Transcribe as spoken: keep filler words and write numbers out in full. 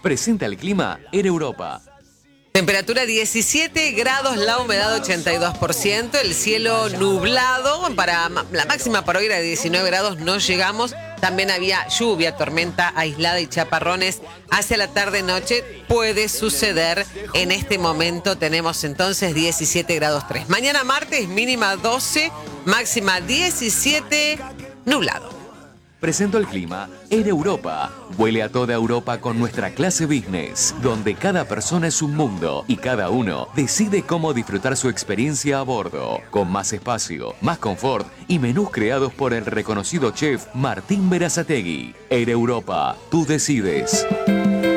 Presenta el clima en Europa. Temperatura diecisiete grados, la humedad ochenta y dos por ciento, el cielo nublado, para la máxima para hoy era de diecinueve grados, no llegamos. También había lluvia, tormenta aislada y chaparrones hacia la tarde-noche. Puede suceder. En este momento tenemos entonces diecisiete grados tres. Mañana martes mínima doce, máxima diecisiete, nublado. Presento el clima en Europa. Vuele a toda Europa con nuestra clase business, donde cada persona es un mundo y cada uno decide cómo disfrutar su experiencia a bordo, con más espacio, más confort y menús creados por el reconocido chef Martín Berazategui. En Europa, tú decides.